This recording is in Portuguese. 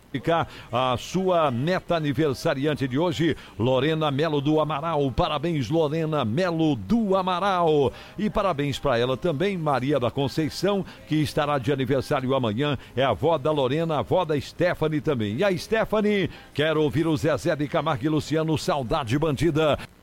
A sua neta aniversariante de hoje, Lorena Melo do Amaral. Parabéns, Lorena Melo do Amaral. E parabéns para ela também, Maria da Conceição, que estará de aniversário amanhã. É a avó da Lorena, a avó da Stephanie também. E a Stephanie quer ouvir o Zezé de Camargo e Luciano, Saudade Bandida.